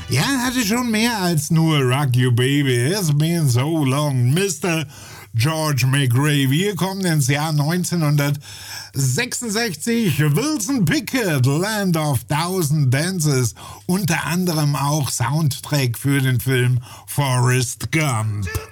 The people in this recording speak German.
Ja, hatte schon mehr als nur Rock You Baby, It's Been So Long, Mr. George McRae. Wir kommen ins Jahr 1966. Wilson Pickett, Land of Thousand Dances. Unter anderem auch Soundtrack für den Film Forrest Gump.